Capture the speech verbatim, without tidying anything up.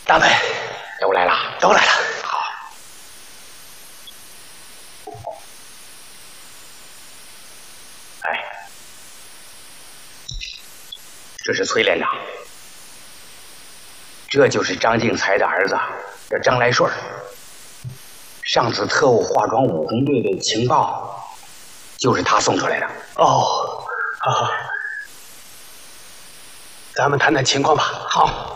大美都来了， 都来了。 好。哎，这是崔连长，这就是张敬才的儿子，叫张来顺。上次特务化妆武工队的情报，就是他送出来的。 哦，好好，咱们谈谈情况吧。 好。